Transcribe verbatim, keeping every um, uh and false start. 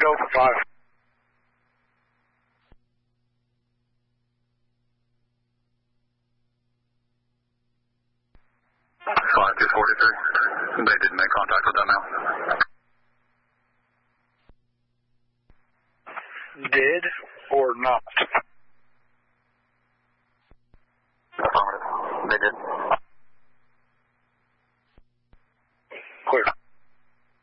go for five. five two forty-three. They didn't make contact with that now. Did or not?